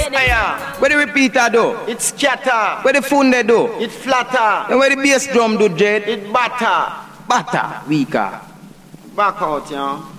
higher. Where the repeater do? It scatter. Where the funde do? It flatter. And where the bass drum do, Jed? It batter. Batter, weaker. Back out, you know.